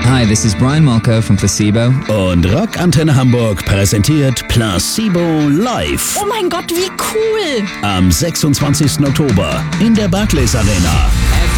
Hi, this is Brian Molko from Placebo. Und Rock Antenne Hamburg präsentiert Placebo live. Oh mein Gott, wie cool! Am 26. Oktober in der Barclays Arena.